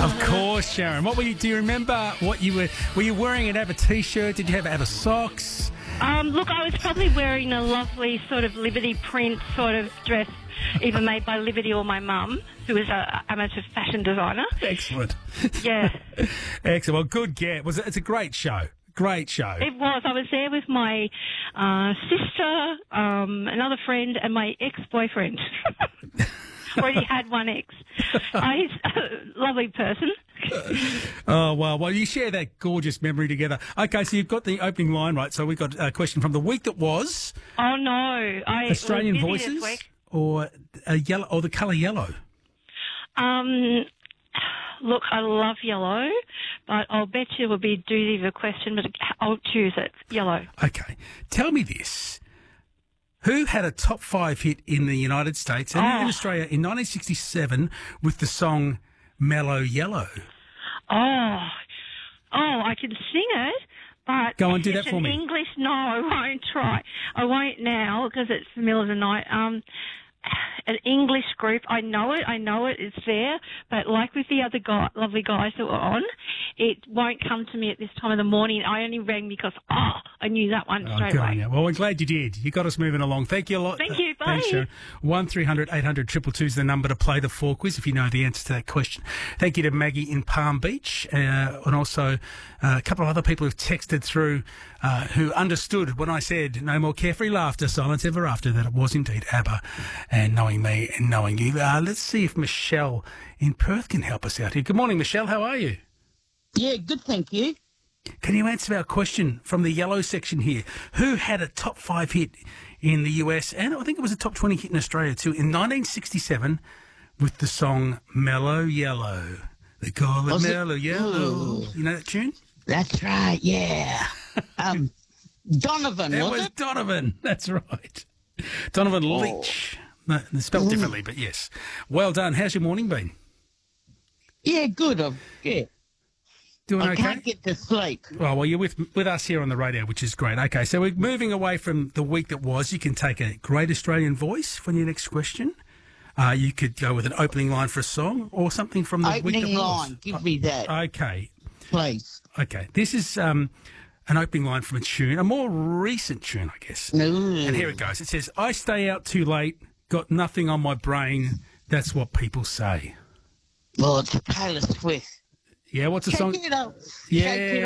Of course, Sharon. Do you remember what you were you wearing an ABBA t-shirt? Did you have ABBA socks? Look, I was probably wearing a lovely sort of Liberty print sort of dress, either made by Liberty or my mum, who is an amateur fashion designer. Excellent. Yeah. Excellent. Well, good get. It's a great show. Great show. It was. I was there with my sister, another friend, and my ex-boyfriend. Already had one ex. He's a lovely person. Oh, well, you share that gorgeous memory together. Okay, so you've got the opening line right. So we've got a question from the week that was. Oh, no. Australian was busy Voices this week. or yellow or the colour yellow? Look, I love yellow, but I'll bet you it would be doozy of a question, but I'll choose it. Yellow. Okay. Tell me this. Who had a top 5 hit in the United States and in Australia in 1967 with the song Mellow Yellow? Oh, I can sing it, but... Go on, do that for me. English, no, I won't try. I won't now because it's the middle of the night. An English group, I know it, it's there, but like with the other lovely guys that were on, it won't come to me at this time of the morning. I only rang because, I knew that one straight away. Yeah. Well, we're glad you did. You got us moving along. Thank you a lot. Thank you, bye. Thanks, Sharon. 1300 800 222 is the number to play the 4 quiz if you know the answer to that question. Thank you to Maggie in Palm Beach and also a couple of other people who've texted through who understood when I said no more carefree laughter, silence ever after, that it was indeed ABBA and knowing me and knowing you. Let's see if Michelle in Perth can help us out here. Good morning, Michelle. How are you? Yeah, good, thank you. Can you answer our question from the yellow section here? Who had a top 5 hit in the US, and I think it was a top 20 hit in Australia too, in 1967 with the song Mellow Yellow? They call it Mellow Yellow. You know that tune? That's right, yeah. Donovan, It was was it? Donovan, that's right. Donovan Leach. No, they're spelled differently, but yes. Well done. How's your morning been? Yeah, good. Doing I okay? can't get to sleep. Oh, well, you're with us here on the radio, which is great. Okay, so we're moving away from the week that was. You can take a great Australian voice for your next question. You could go with an opening line for a song or something from the week that was. Opening line, give me that, Okay. please. Okay. This is an opening line from a tune, a more recent tune, I guess. Ooh. And here it goes. It says, I stay out too late, got nothing on my brain. That's what people say. Well, it's Taylor Swift. Yeah, what's the Check song? it out. Yeah. Check it